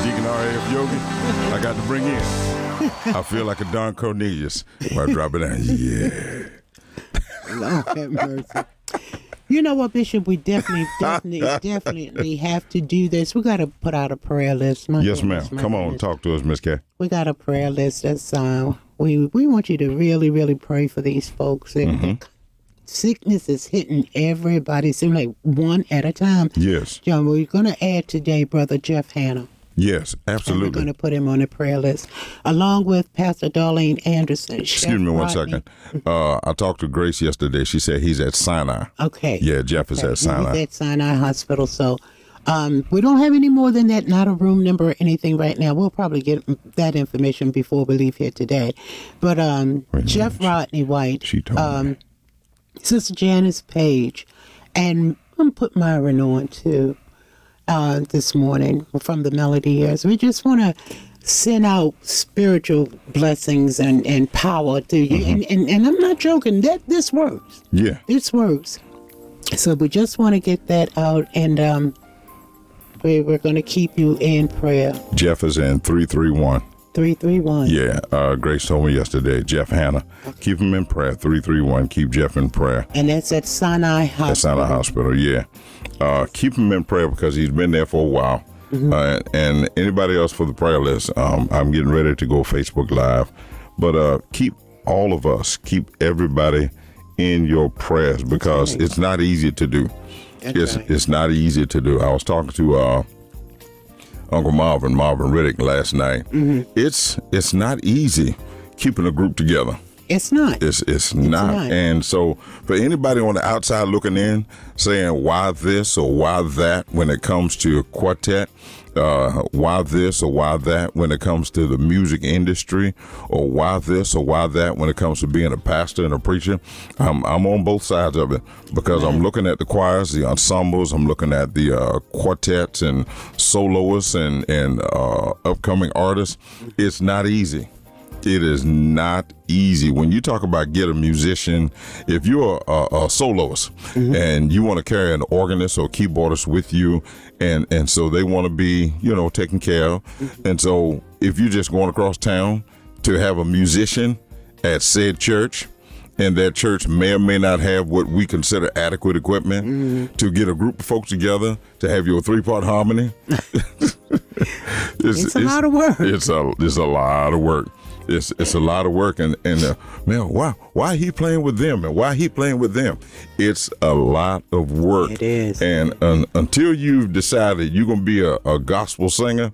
Deacon R.A.F. Yogi, I got to bring in. I feel like a Don Cornelius when I drop it down. Yeah. Lord have mercy. You know what, Bishop? We definitely have to do this. We got to put out a prayer list. Yes, ma'am. Come on, talk to us, Miss Kay. We got a prayer list. That's we want you to really, really pray for these folks. And sickness is hitting everybody. It seems like one at a time. Yes. John, we're going to add today Brother Jeff Hanna. Yes, absolutely. And we're going to put him on the prayer list, along with Pastor Darlene Anderson. Excuse me one second. I talked to Grace yesterday. She said he's at Sinai. Okay. Yeah, Jeff is at Sinai. He's at Sinai Hospital. So we don't have any more than that, not a room number or anything right now. We'll probably get that information before we leave here today. But Jeff Rodney White, she told me. Sister Janice Page, and I'm going to put Myron on too. This morning from the Melody Years. We just want to send out spiritual blessings and power to you. And I'm not joking. This works. Yeah. This works. So we just want to get that out, and we're going to keep you in prayer. Jeff is in 331. 331. Yeah, Grace told me yesterday, Jeff Hanna. Okay. Keep him in prayer, 331. Keep Jeff in prayer. And that's at Sinai Hospital. At Sinai Hospital, yeah. Keep him in prayer because he's been there for a while. And anybody else for the prayer list, I'm getting ready to go Facebook Live. But keep all of us, keep everybody in your prayers because it's not easy to do. It's not easy to do. I was talking to Uncle Marvin Riddick last night. It's not easy keeping a group together. It's not. It's not. And so for anybody on the outside looking in, saying why this or why that when it comes to quartet, why this or why that when it comes to the music industry, or why this or why that when it comes to being a pastor and a preacher, I'm on both sides of it because I'm looking at the choirs, the ensembles, I'm looking at the quartets and soloists and upcoming artists. It's not easy. It is not easy. When you talk about get a musician, if you're a soloist and you want to carry an organist or keyboardist with you, and so they want to be, taken care of. And so if you're just going across town to have a musician at said church, and that church may or may not have what we consider adequate equipment to get a group of folks together to have your 3-part harmony. It's a lot of work. It's a lot of work. It's a lot of work, and man, why he playing with them and why he playing with them? It's a lot of work. It is. And until you've decided you're gonna be a gospel singer,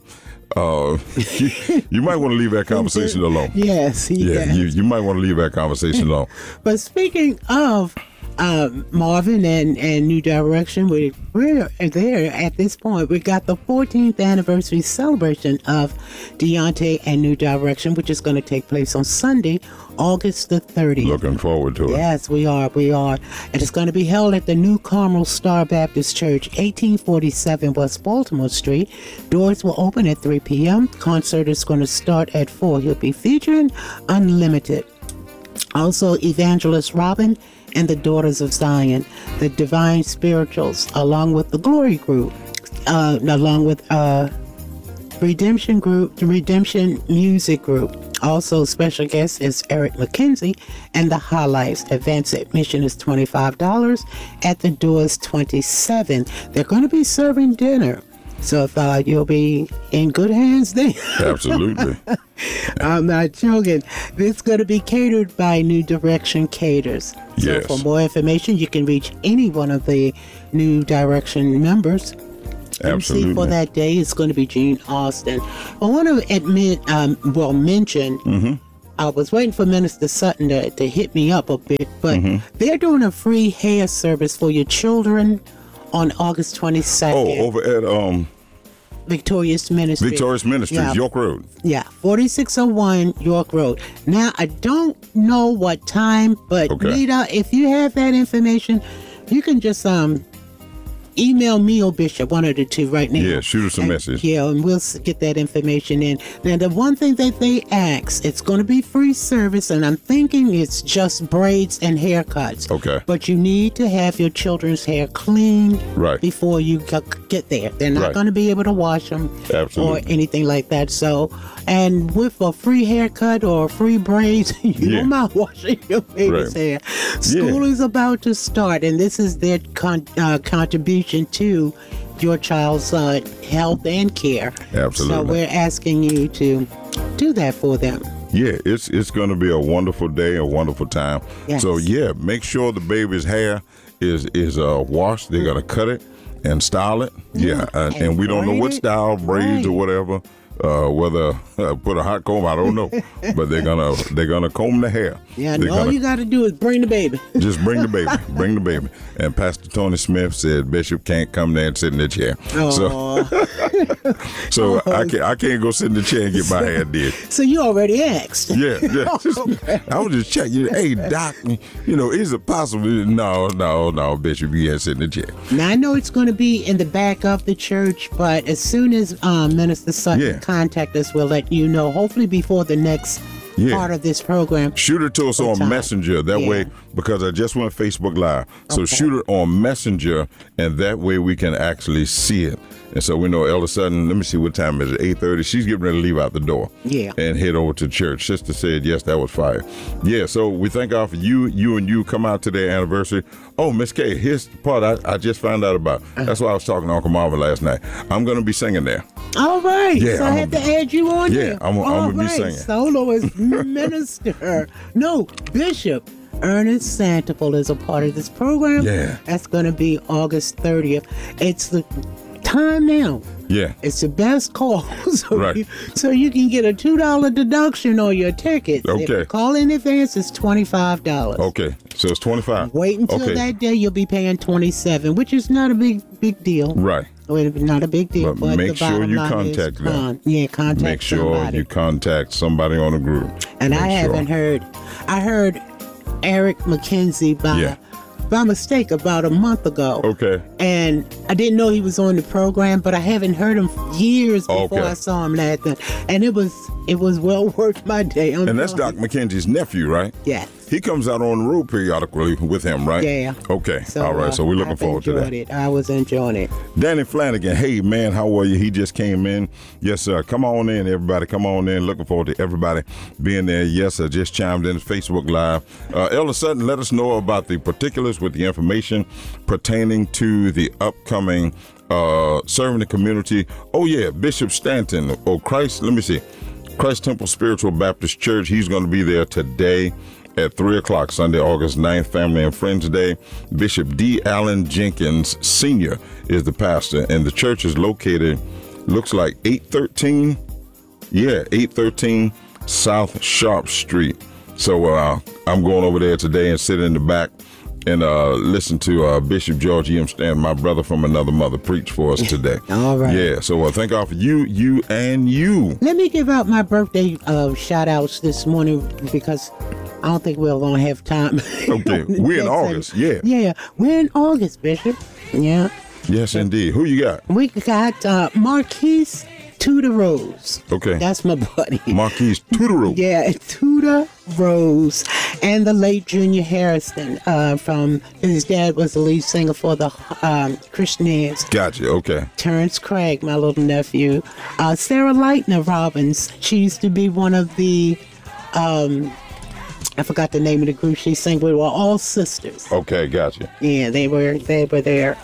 you might want to leave that conversation alone. Yes. You might want to leave that conversation alone. But speaking of Marvin and New Direction, we're there at this point. We got the 14th anniversary celebration of Deontay and New Direction, which is going to take place on Sunday, August the 30th. Looking forward to it. Yes, we are. And it's going to be held at the New Carmel Star Baptist Church, 1847 West Baltimore Street. Doors will open at 3 p.m. Concert is going to start at 4. He'll be featuring Unlimited. Also, Evangelist Robin and the Daughters of Zion, the Divine Spirituals, along with the Glory Group, along with Redemption Group, the Redemption Music Group. Also, special guest is Eric McKenzie and the Highlights. Advance admission is $25. At the door is $27. They're going to be serving dinner. So if you'll be in good hands then. Absolutely. I'm not joking. It's going to be catered by New Direction Caters. Yes. So for more information, you can reach any one of the New Direction members. Absolutely. MC for that day is going to be Gene Austin. I want to mention, I was waiting for Minister Sutton to hit me up a bit, but they're doing a free hair service for your children on August 22nd. Oh, over at Victorious Ministries. Victorious Ministries, Yeah. York Road. Yeah, 4601 York Road. Now, I don't know what time, but Okay. Nita, if you have that information, you can just email me or Bishop, one of the two right now. Yeah, shoot us a message. Yeah, and we'll get that information in. Now, the one thing that they ask, it's going to be free service, and I'm thinking it's just braids and haircuts. Okay. But you need to have your children's hair clean Right. before you get there. They're not Right. going to be able to wash them Absolutely. or anything like that. So, and with a free haircut or free braids, you Yeah. don't mind washing your baby's Right. hair. School is about to start, and this is their contribution to your child's health and care. Absolutely. So we're asking you to do that for them. Yeah, it's going to be a wonderful day, a wonderful time. Yes. So yeah, make sure the baby's hair is washed. They're gonna cut it and style it. Yeah, and we don't know braid what it. style, braids or Right. whatever. Whether put a hot comb, I don't know, but they're gonna comb the hair. Yeah, They're and all gonna- you got to do is bring the baby. Just bring the baby, bring the baby. And Pastor Tony Smith said Bishop can't come there and sit in the chair. So I can't go sit in the chair and get my hair did. So you already asked. Yeah. I was just checking. Hey, Doc, is it possible? No, Bishop, you can't sit in the chair. Now I know it's going to be in the back of the church, but as soon as Minister Sutton Yeah. contact us, we'll let you know. Hopefully before the next Yeah. part of this program. Shoot it to us on time. Messenger. That Yeah. way, because I just went Facebook Live. So shoot it on Messenger, and that way we can actually see it. And so we know Elder Sutton, let me see what time is it, 8:30. She's getting ready to leave out the door. Yeah. And head over to church. Sister said, yes, that was fire. Yeah, so we thank God for you come out to their anniversary. Oh, Miss K, here's the part I just found out about. That's why I was talking to Uncle Marvin last night. I'm going to be singing there. All right. Yeah, so I had to add you on Yeah, there. I'm gonna be All right. singing. Solo is Minister. No, Bishop Ernest Santaple is a part of this program. Yeah. That's going to be August 30th. It's the time now. Yeah. It's the best call. Right. So you can get a $2 deduction on your tickets. If Okay. you call in advance, it's $25. Okay, so it's 25. Wait until Okay. that day, you'll be paying $27, which is not a big deal. Right. Well, not a big deal, But but make the sure bottom you line contact is them. contact Make sure somebody. you contact somebody on the group. And Make I sure. haven't heard. I heard Eric McKenzie by mistake about a month ago. Okay. And I didn't know he was on the program, but I haven't heard him years before Okay. I saw him last night. And it was well worth my day. And that's Doc McKenzie's nephew, right? Yes. He comes out on the road periodically with him, right? Yeah. Okay. All right. So we're looking I've forward to that. enjoyed it. I was enjoying it. Danny Flanagan, hey man, how are you? He just came in. Yes, sir. Come on in, everybody. Come on in. Looking forward to everybody being there. Yes, sir. Just chimed in Facebook Live. Elder Sutton, let us know about the particulars with the information pertaining to the upcoming serving the community. Oh yeah, Bishop Stanton. Oh Christ, let me see. Christ Temple Spiritual Baptist Church. He's going to be there today at 3 o'clock, Sunday, August 9th, Family and Friends Day. Bishop D. Allen Jenkins Sr. is the pastor, and the church is located, looks like 813 South Sharp Street. So I'm going over there today and sit in the back and listen to Bishop George E. M. Stanton, my brother from another mother, preach for us today. All right. Yeah, so thank God for you, and you. Let me give out my birthday shout outs this morning because I don't think we're going to have time. Okay, we're in Next August, segment. yeah. Yeah, we're in August, Bishop. Yeah. Yes, indeed. Who you got? We got Marquise Tudor Rose. Okay. That's my buddy. Marquise Tudor. Yeah, Tudor Rose. And the late Junior Harrison from his dad was the lead singer for the Christians. Gotcha, okay. Terrence Craig, my little nephew. Sarah Lightner Robbins. She used to be one of the I forgot the name of the group she sang with. Were all sisters. Okay, gotcha. Yeah, they were there.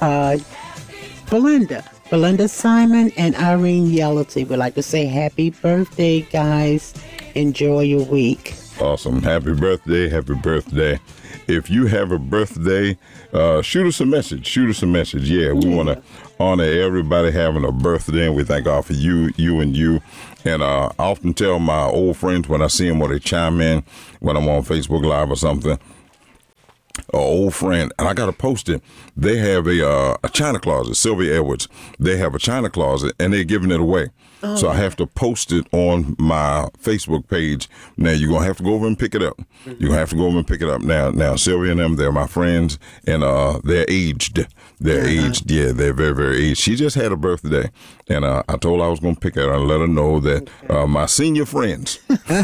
Belinda Simon and Irene Yellowty would like to say happy birthday, guys. Enjoy your week. Awesome. Happy birthday. Happy birthday. If you have a birthday, shoot us a message. Yeah, we want to honor everybody having a birthday, and we thank God for you. And I often tell my old friends when I see them or they chime in when I'm on Facebook Live or something, old friend, and I got to post it. They have a china closet, Sylvia Edwards. They have a china closet, and they're giving it away. Oh. So I have to post it on my Facebook page. Now, you're going to have to go over and pick it up. Mm-hmm. You're going to have to go over and pick it up. Now, Sylvia and them, they're my friends, and they're aged. They're aged. Yeah, they're very, very aged. She just had a birthday, and I told her I was going to pick her and let her know that my senior friends.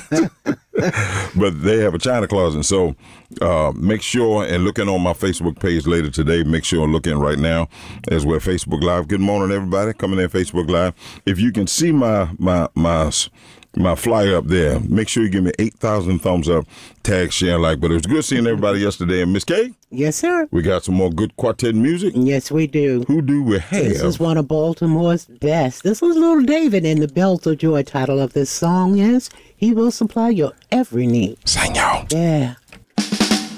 But they have a china closet. So make sure and look in on my Facebook page later today. Make sure and look in right now as we're Facebook Live. Good morning, everybody. Coming in Facebook Live. If you can see my flyer up there, make sure you give me 8,000 thumbs up, tag, share, like. But it was good seeing everybody yesterday. And Miss Kay? Yes, sir. We got some more good quartet music? Yes, we do. Who do we have? This is one of Baltimore's best. This was Little David, and the Bells of Joy title of this song is He Will Supply Your Every Need. Sing, y'all. Yeah.